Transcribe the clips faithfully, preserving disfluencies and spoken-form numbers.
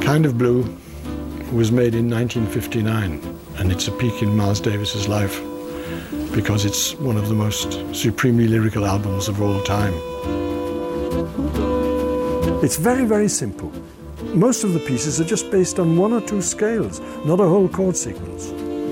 Kind of Blue was made in nineteen fifty-nine, and it's a peak in Miles Davis's life because it's one of the most supremely lyrical albums of all time. It's very, very simple. Most of the pieces are just based on one or two scales, not a whole chord sequence.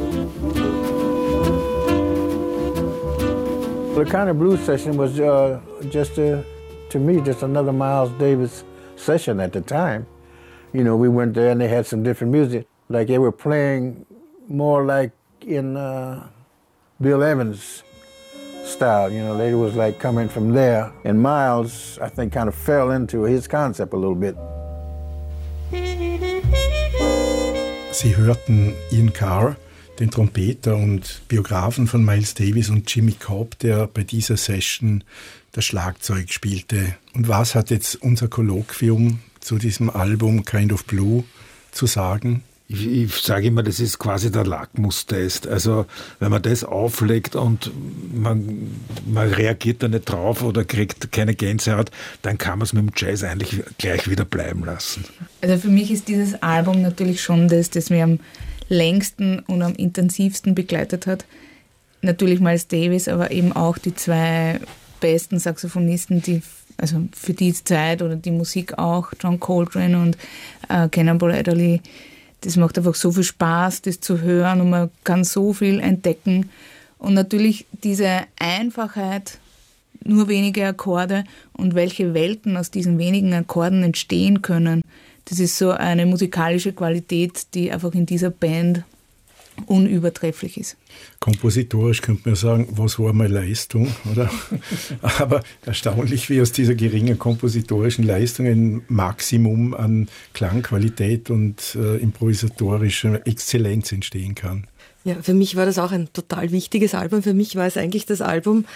The Kind of Blues session was uh, just, a, to me, just another Miles Davis session at the time. You know, we went there and they had some different music. Like they were playing more like in uh, Bill Evans' style. You know, they was like coming from there. And Miles, I think, kind of fell into his concept a little bit. Sie hörten Ian Carr, den Trompeter und Biografen von Miles Davis, und Jimmy Cobb, der bei dieser Session das Schlagzeug spielte. Und was hat jetzt unser Kolloquium zu diesem Album Kind of Blue zu sagen? Ich, ich sage immer, das ist quasi der Lackmustest. Also wenn man das auflegt und man, man reagiert da nicht drauf oder kriegt keine Gänsehaut, dann kann man es mit dem Jazz eigentlich gleich wieder bleiben lassen. Also für mich ist dieses Album natürlich schon das, das mir am längsten und am intensivsten begleitet hat. Natürlich Miles Davis, aber eben auch die zwei besten Saxophonisten, die also für die Zeit oder die Musik auch, John Coltrane und äh, Cannonball Adderley. Das macht einfach so viel Spaß, das zu hören, und man kann so viel entdecken. Und natürlich diese Einfachheit, nur wenige Akkorde und welche Welten aus diesen wenigen Akkorden entstehen können, das ist so eine musikalische Qualität, die einfach in dieser Band unübertrefflich ist. Kompositorisch könnte man sagen, was war meine Leistung, oder? Aber erstaunlich, wie aus dieser geringen kompositorischen Leistung ein Maximum an Klangqualität und äh, improvisatorischer Exzellenz entstehen kann. Ja, für mich war das auch ein total wichtiges Album. Für mich war es eigentlich das Album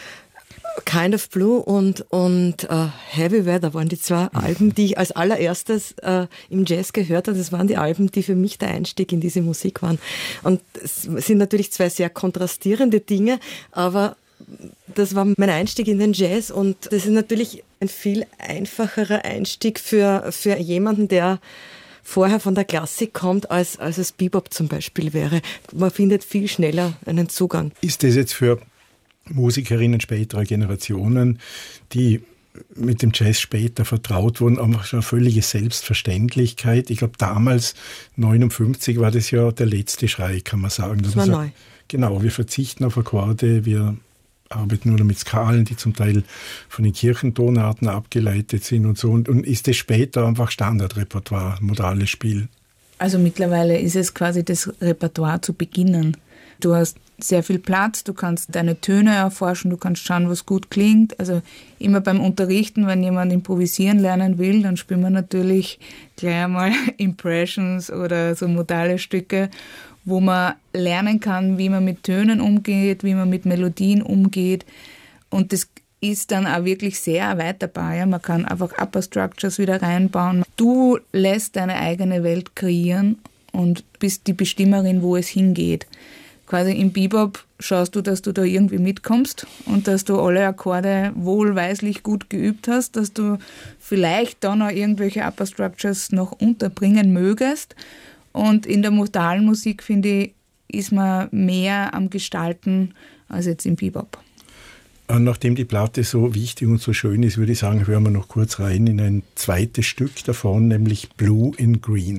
Kind of Blue und, und uh, Heavy Weather waren die zwei Alben, die ich als allererstes uh, im Jazz gehört habe. Das waren die Alben, die für mich der Einstieg in diese Musik waren. Und es sind natürlich zwei sehr kontrastierende Dinge, aber das war mein Einstieg in den Jazz, und das ist natürlich ein viel einfacherer Einstieg für, für jemanden, der vorher von der Klassik kommt, als, als es Bebop zum Beispiel wäre. Man findet viel schneller einen Zugang. Ist das jetzt für Musikerinnen späterer Generationen, die mit dem Jazz später vertraut wurden, einfach schon eine völlige Selbstverständlichkeit? Ich glaube, damals, neunundfünfzig, war das ja der letzte Schrei, kann man sagen. Das war sagt, neu. Genau, wir verzichten auf Akkorde, wir arbeiten nur noch mit Skalen, die zum Teil von den Kirchentonarten abgeleitet sind und so. Und, und ist das später einfach Standardrepertoire, modales Spiel? Also mittlerweile ist es quasi das Repertoire zu beginnen. Du hast sehr viel Platz, du kannst deine Töne erforschen, du kannst schauen, was gut klingt. Also immer beim Unterrichten, wenn jemand improvisieren lernen will, dann spielen wir natürlich gleich einmal Impressions oder so modale Stücke, wo man lernen kann, wie man mit Tönen umgeht, wie man mit Melodien umgeht. Und das ist dann auch wirklich sehr erweiterbar. Ja? Man kann einfach Upper Structures wieder reinbauen. Du lässt deine eigene Welt kreieren und bist die Bestimmerin, wo es hingeht. Quasi im Bebop schaust du, dass du da irgendwie mitkommst und dass du alle Akkorde wohlweislich gut geübt hast, dass du vielleicht dann auch irgendwelche Upper Structures noch unterbringen mögest. Und in der modalen Musik, finde ich, ist man mehr am Gestalten als jetzt im Bebop. Nachdem die Platte so wichtig und so schön ist, würde ich sagen, hören wir noch kurz rein in ein zweites Stück davon, nämlich Blue in Green.